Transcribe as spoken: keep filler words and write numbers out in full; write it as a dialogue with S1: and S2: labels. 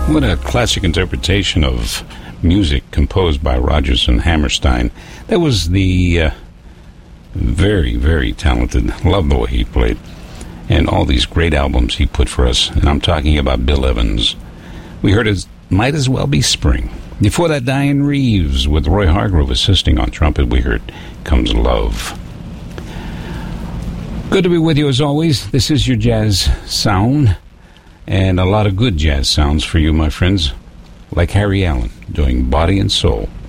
S1: What a classic interpretation of music composed by Rodgers and Hammerstein. That was the uh, very, very talented. Love the way he played. And all these great albums he put for us. And I'm talking about Bill Evans. We heard his Might As Well Be Spring. Before that, Diane Reeves with Roy Hargrove assisting on trumpet. We heard Comes Love. Good to be with you as always. This is your jazz sound. And a lot of good jazz sounds for you, my friends. Like Harry Allen doing Body and Soul.